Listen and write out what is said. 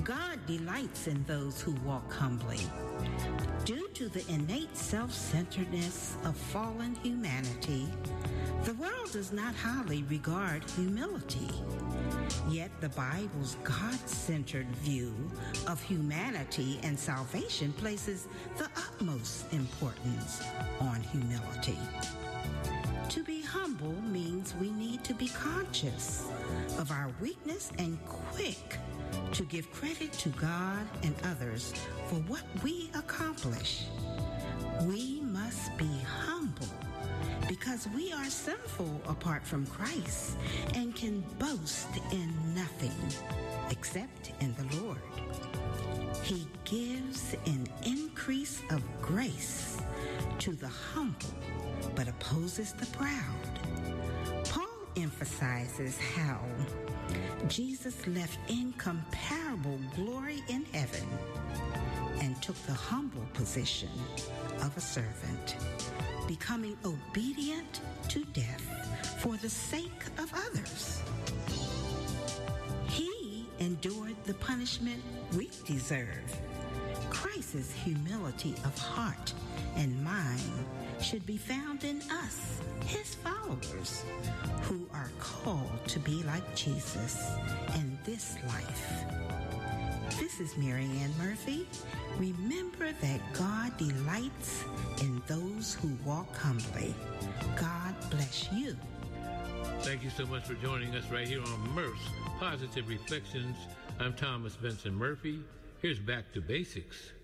God delights in those who walk humbly. Due to the innate self-centeredness of fallen humanity, the world does not highly regard humility. Yet the Bible's God-centered view of humanity and salvation places the utmost importance on humility. To be humble means we need to be conscious of our weakness and quick to give credit to God and others for what we accomplish. We must be humble because we are sinful apart from Christ and can boast in nothing except in the Lord. He gives an increase of grace to the humble but opposes the proud. Paul emphasizes how Jesus left incomparable glory in heaven and took the humble position of a servant, becoming obedient to death for the sake of others. He endured the punishment we deserve. Christ's humility of heart and mind should be found in us, his followers, who are called to be like Jesus in this life. This is Mary Ann Murphy. Remember that God delights in those who walk humbly. God bless you. Thank you so much for joining us right here on Murph's Positive Reflections. I'm Thomas Benson Murphy. Here's Back to Basics.